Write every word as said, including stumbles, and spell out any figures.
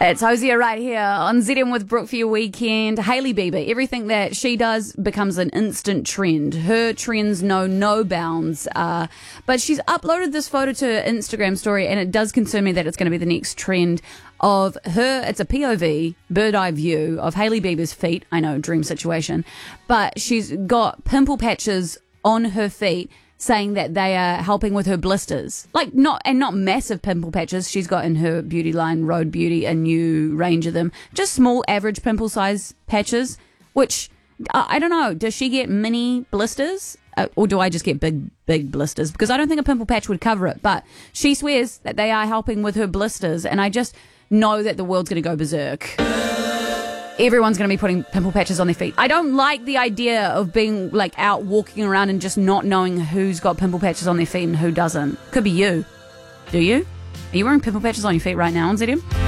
It's Hosea right here on Z M with Brooke for your weekend. Hailey Bieber, everything that she does becomes an instant trend. Her trends know no bounds. Uh, but she's uploaded this photo to her Instagram story, and it does concern me that it's going to be the next trend of her. It's a P O V, bird eye view of Hailey Bieber's feet. I know, dream situation. But she's got pimple patches on her feet, saying that they are helping with her blisters. Like, not, and not massive pimple patches. She's got in her beauty line, Road Beauty, a new range of them. Just small, average pimple size patches, which, I, I don't know, does she get mini blisters? Uh, or do I just get big, big blisters? Because I don't think a pimple patch would cover it. But she swears that they are helping with her blisters, and I just know that the world's going to go berserk. Everyone's going to be putting pimple patches on their feet. I don't like the idea of being like out walking around and just not knowing who's got pimple patches on their feet and who doesn't. Could be you. Do you? Are you wearing pimple patches on your feet right now on Z M?